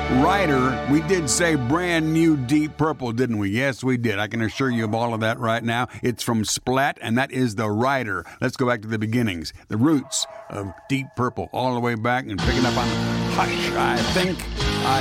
Rider, we did say brand new Deep Purple, didn't we? Yes, we did. I can assure you of all of that right now. It's from Splat, and that is the Rider. Let's go back to the beginnings, the roots of Deep Purple, all the way back and picking up on Hush, I think.